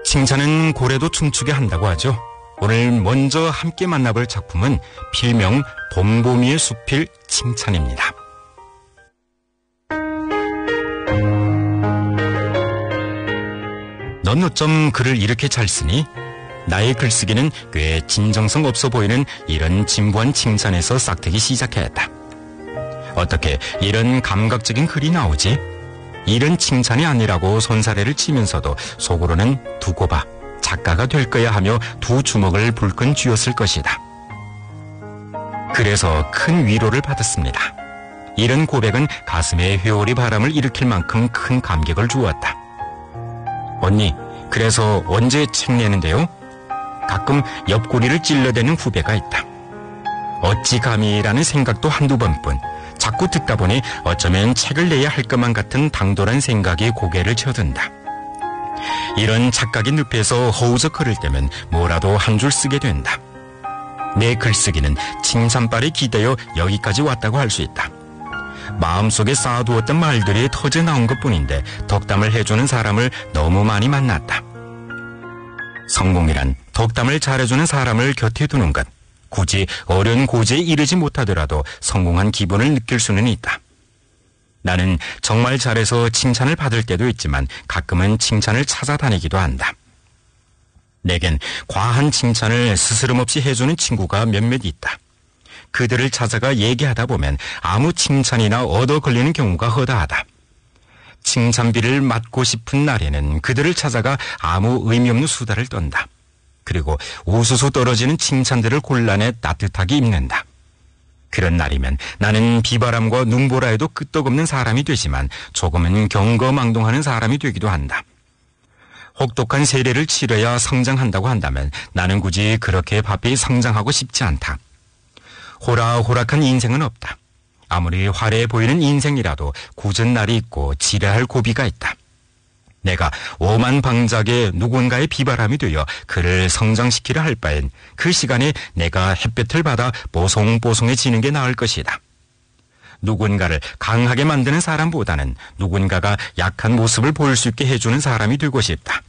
칭찬은 고래도 춤추게 한다고 하죠. 오늘 먼저 함께 만나볼 작품은 필명 봄보미의 숲필 칭찬입니다. 넌 어쩜 글을 이렇게 잘 쓰니? 나의 글쓰기는 꽤 진정성 없어 보이는 이런 진부한 칭찬에서 싹트기 시작했다. 어떻게 이런 감각적인 글이 나오지? 이런 칭찬이 아니라고 손사래를 치면서도 속으로는 두고 봐, 작가가 될 거야 하며 두 주먹을 불끈 쥐었을 것이다. 그래서 큰 위로를 받았습니다. 이런 고백은 가슴에 회오리 바람을 일으킬 만큼 큰 감격을 주었다. 언니, 그래서 언제 책 내는데요? 가끔 옆구리를 찔러대는 후배가 있다. 어찌 감히라는 생각도 한두 번뿐. 자꾸 듣다 보니 어쩌면 책을 내야 할 것만 같은 당돌한 생각이 고개를 쳐든다. 이런 착각의 늪에서 허우적거릴 때면 뭐라도 한 줄 쓰게 된다. 내 글쓰기는 칭찬발에 기대어 여기까지 왔다고 할 수 있다. 마음속에 쌓아두었던 말들이 터져 나온 것뿐인데 덕담을 해주는 사람을 너무 많이 만났다. 성공이란 덕담을 잘해주는 사람을 곁에 두는 것. 굳이 어려운 고지에 이르지 못하더라도 성공한 기분을 느낄 수는 있다. 나는 정말 잘해서 칭찬을 받을 때도 있지만 가끔은 칭찬을 찾아다니기도 한다. 내겐 과한 칭찬을 스스럼없이 해주는 친구가 몇몇 있다. 그들을 찾아가 얘기하다 보면 아무 칭찬이나 얻어 걸리는 경우가 허다하다. 칭찬비를 맞고 싶은 날에는 그들을 찾아가 아무 의미 없는 수다를 떤다. 그리고 우수수 떨어지는 칭찬들을 곤란해 따뜻하게 입는다. 그런 날이면 나는 비바람과 눈보라에도 끄떡없는 사람이 되지만 조금은 경거망동하는 사람이 되기도 한다. 혹독한 세례를 치러야 성장한다고 한다면 나는 굳이 그렇게 바삐 성장하고 싶지 않다. 호락호락한 인생은 없다. 아무리 화려해 보이는 인생이라도 굳은 날이 있고 지레할 고비가 있다. 내가 오만방작의 누군가의 비바람이 되어 그를 성장시키려 할 바엔 그 시간에 내가 햇볕을 받아 뽀송뽀송해지는 게 나을 것이다. 누군가를 강하게 만드는 사람보다는 누군가가 약한 모습을 보일 수 있게 해주는 사람이 되고 싶다.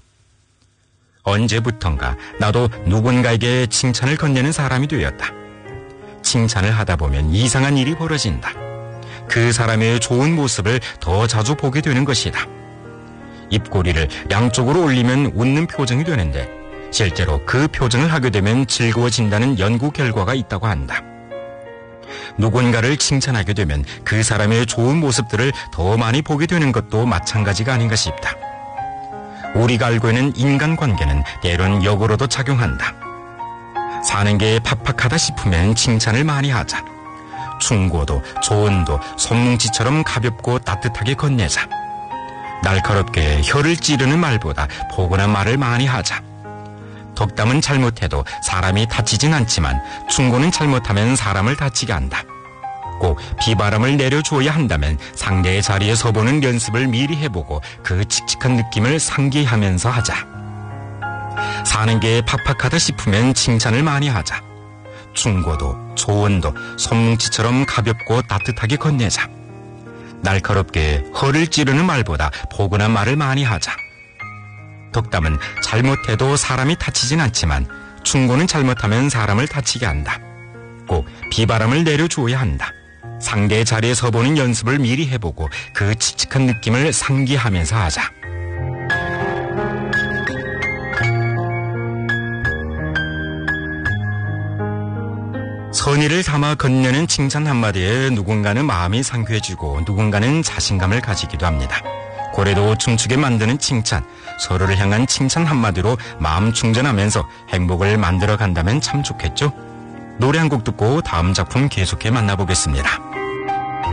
언제부턴가 나도 누군가에게 칭찬을 건네는 사람이 되었다. 칭찬을 하다 보면 이상한 일이 벌어진다. 그 사람의 좋은 모습을 더 자주 보게 되는 것이다. 입꼬리를 양쪽으로 올리면 웃는 표정이 되는데 실제로 그 표정을 하게 되면 즐거워진다는 연구 결과가 있다고 한다. 누군가를 칭찬하게 되면 그 사람의 좋은 모습들을 더 많이 보게 되는 것도 마찬가지가 아닌가 싶다. 우리가 알고 있는 인간관계는 때론 역으로도 작용한다. 사는 게 팍팍하다 싶으면 칭찬을 많이 하자. 충고도 조언도 손뭉치처럼 가볍고 따뜻하게 건네자. 날카롭게 혀를 찌르는 말보다 포근한 말을 많이 하자. 덕담은 잘못해도 사람이 다치진 않지만 충고는 잘못하면 사람을 다치게 한다. 꼭 비바람을 내려주어야 한다면 상대의 자리에 서보는 연습을 미리 해보고 그 칙칙한 느낌을 상기하면서 하자. 사는 게 팍팍하다 싶으면 칭찬을 많이 하자. 충고도 조언도 손뭉치처럼 가볍고 따뜻하게 건네자. 날카롭게 허를 찌르는 말보다 포근한 말을 많이 하자. 덕담은 잘못해도 사람이 다치진 않지만 충고는 잘못하면 사람을 다치게 한다. 꼭 비바람을 내려주어야 한다. 상대의 자리에 서보는 연습을 미리 해보고 그 칙칙한 느낌을 상기하면서 하자. 선의를 담아 건네는 칭찬 한마디에 누군가는 마음이 상쾌해지고 누군가는 자신감을 가지기도 합니다. 고래도 춤추게 만드는 칭찬, 서로를 향한 칭찬 한마디로 마음 충전하면서 행복을 만들어 간다면 참 좋겠죠? 노래 한 곡 듣고 다음 작품 계속해 만나보겠습니다.